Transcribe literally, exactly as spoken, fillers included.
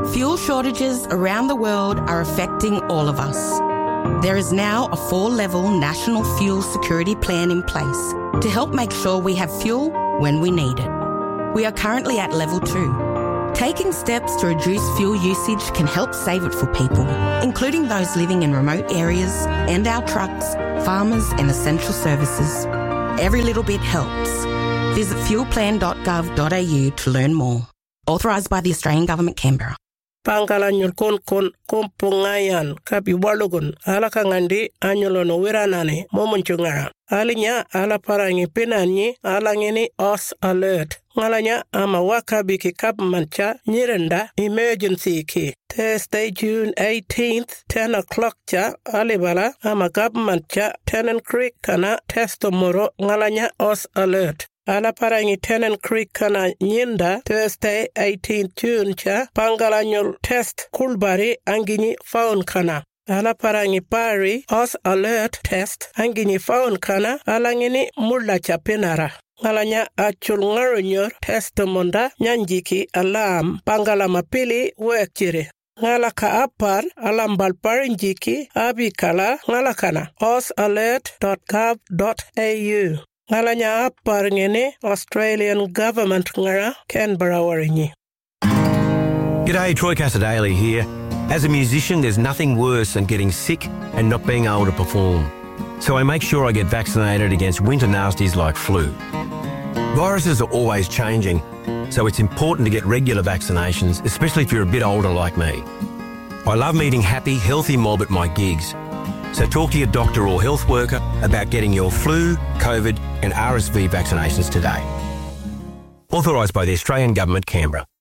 Fuel shortages around the world are affecting all of us. There is now a four-level national fuel security plan in place to help make sure we have fuel when we need it. We are currently at level two. Taking steps to reduce fuel usage can help save it for people, including those living in remote areas and our trucks, farmers and essential services. Every little bit helps. Visit fuel plan dot gov dot a u to learn more. Authorised by the Australian Government, Canberra. Pangalanyol kon kon kompungayan kapi walugun ala kangandi anyolono wiranane momonchunga alinya ala parangi penanyi ala ngeni os alert ngalanya ama wakabi ki kap mancha nyirenda emergency ki Thursday June eighteenth ten o'clock cha alibala ama kap mancha Tennant Creek kana testomoro ngalanya os alert ala parangi Tennant Creek kana nyinda Thursday eighteenth June cha pangalanyol test kulbari angini faun kana ala parangi pari os alert test angini faun kana alangini mulla cha penara ngalanya achul ngaronyor test monda nyanjiki alam pangala mapili wekchire ngala ka apar alam balparinjiki abikala ngala kana os alert dot gov dot a u ngalanya apar ngene Australian Government ngara Canberra warinyi. G'day, Troy Casadale here. As a musician, there's nothing worse than getting sick and not being able to perform. So I make sure I get vaccinated against winter nasties like flu. Viruses are always changing, so it's important to get regular vaccinations, especially if you're a bit older like me. I love meeting happy, healthy mob at my gigs. So talk to your doctor or health worker about getting your flu, COVID and R S V vaccinations today. Authorised by the Australian Government, Canberra.